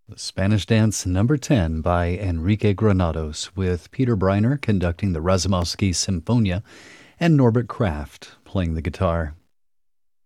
The Spanish Dance Number 10 by Enrique Granados, with Peter Breiner conducting the Razumovsky Sinfonia and Norbert Kraft playing the guitar.